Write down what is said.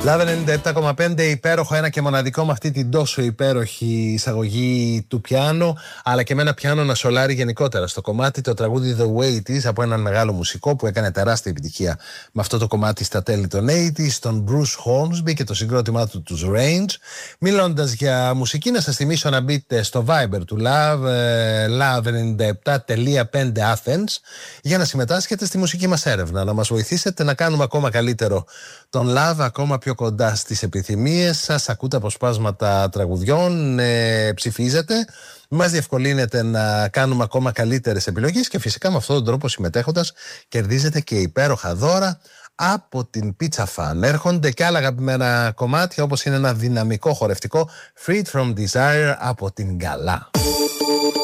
Love 97,5, υπέροχο, ένα και μοναδικό με αυτή την τόσο υπέροχη εισαγωγή του πιάνο, αλλά και με ένα πιάνο να σολάρει γενικότερα στο κομμάτι, το τραγούδι The Way It Is από έναν μεγάλο μουσικό που έκανε τεράστια επιτυχία με αυτό το κομμάτι στα τέλη των 80s, τον Bruce Hornsby και το συγκρότημά του, τους Range. Μιλώντας για μουσική, να σας θυμίσω να μπείτε στο Viber του Love, love97.5 Athens, για να συμμετάσχετε στη μουσική μας έρευνα, να μας βοηθήσετε να κάνουμε ακόμα καλύτερο τον Love, ακόμα πιο κοντά στις επιθυμίες σας. Ακούτε αποσπάσματα τραγουδιών, ψηφίζετε, μας διευκολύνεται να κάνουμε ακόμα καλύτερες επιλογές και φυσικά με αυτόν τον τρόπο συμμετέχοντας κερδίζετε και υπέροχα δώρα από την Pizza Fan. Έρχονται και άλλα αγαπημένα κομμάτια, όπως είναι ένα δυναμικό χορευτικό Freed From Desire από την Γκαλά.